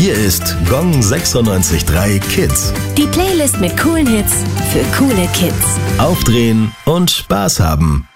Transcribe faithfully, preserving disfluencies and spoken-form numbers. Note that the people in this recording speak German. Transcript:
Hier ist Gong sechsundneunzig Komma drei Kids. Die Playlist mit coolen Hits für coole Kids. Aufdrehen und Spaß haben.